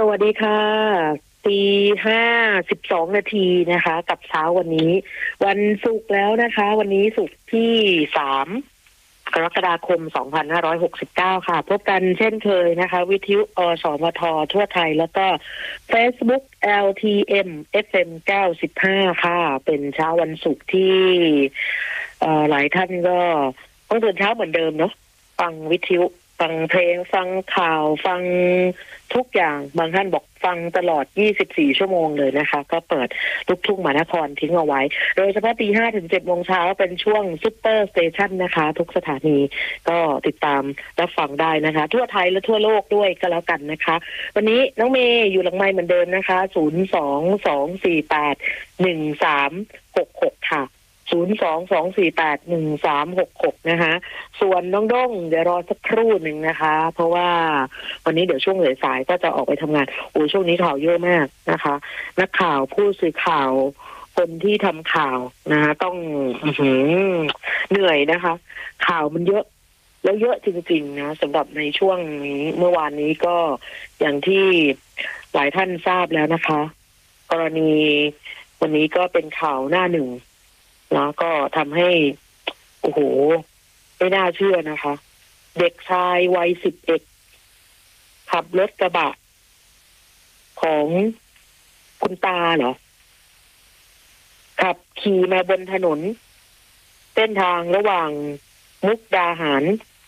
วัสดีค่ะตี 5:12 นาทีนะคะกับเช้าวันนี้วันศุกร์แล้วนะคะวันนี้ศุกร์ที่3 กรกฎาคม 2569ค่ะพบกันเช่นเคยนะคะวิทยุสมททั่วไทยแล้วก็ Facebook LTM FM 95ค่ะเป็นเช้าวันศุกร์ที่หลายท่านก็ต้องตื่นเช้าเหมือนเดิมเนาะฟังวิทยุฟังเพลงฟังข่าวฟังทุกอย่างบางท่านบอกฟังตลอด24ชั่วโมงเลยนะคะก็เปิดลูกทุ่งมหานครทิ้งเอาไว้โดยเฉพาะตี 5 ถึง 7 โมงเช้าเป็นช่วงซุปเปอร์สเตชันนะคะทุกสถานีก็ติดตามรับฟังได้นะคะทั่วไทยและทั่วโลกด้วยก็แล้วกันนะคะวันนี้น้องเมย์อยู่หลังไมค์เหมือนเดิมนะคะ022481366ค่ะ022481366นะคะส่วนน้องด้งเดี๋ยวรอสักครู่หนึ่งนะคะเพราะว่าวันนี้เดี๋ยวช่วงสายๆก็จะออกไปทำงานโอ้ช่วงนี้ข่าวเยอะมากนะคะนักข่าวผู้สื่อข่าวคนที่ทำข่าวนะคะต้องเหนื่อยนะคะข่าวมันเยอะแล้วเยอะจริงๆนะสำหรับในช่วงนี้เมื่อวานนี้ก็อย่างที่หลายท่านทราบแล้วนะคะกรณีวันนี้ก็เป็นข่าวหน้าหนึ่งแล้วก็ทำให้โอ้โหไม่น่าเชื่อนะคะเด็กชายวัย11ขับรถกระบะของคุณตาเหรอขับขี่มาบนถนนเส้นทางระหว่างมุกดาหาร